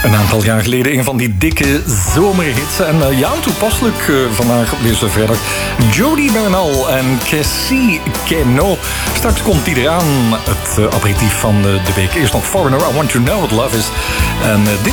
Een aantal jaar geleden een van die dikke zomerhits. En ja, toepasselijk vandaag op deze vrijdag. Jody Bernal en Cassie Keno. Straks komt hij eraan, het aperitief van de week. Eerst nog Foreigner, I Want to Know What Love Is. En dit